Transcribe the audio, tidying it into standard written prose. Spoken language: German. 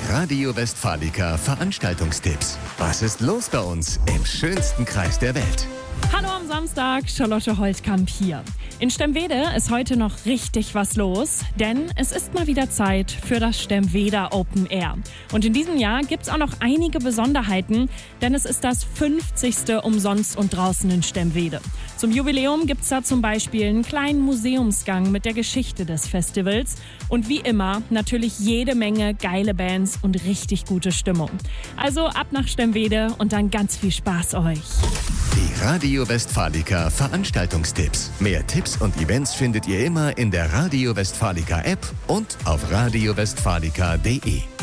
Radio Westfalica Veranstaltungstipps. Was ist los bei uns im schönsten Kreis der Welt? Hallo am Samstag, Charlotte Holtkamp hier. In Stemwede ist heute noch richtig was los, denn es ist mal wieder Zeit für das Stemweder Open Air. Und in diesem Jahr gibt es auch noch einige Besonderheiten, denn es ist das 50. Umsonst und draußen in Stemwede. Zum Jubiläum gibt es da zum Beispiel einen kleinen Museumsgang mit der Geschichte des Festivals und wie immer natürlich jede Menge geile Bands und richtig gute Stimmung. Also ab nach Stemwede und dann ganz viel Spaß euch. Die Radio Westfalica Veranstaltungstipps. Mehr Tipps und Events findet ihr immer in der Radio Westfalica App und auf radiowestfalica.de.